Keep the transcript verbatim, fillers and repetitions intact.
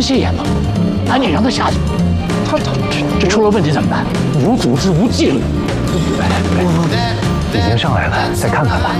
谢言嘛，赶紧让他下去。 他他这出了问题怎么办？无组织无纪律。 已经上来了，再看看吧。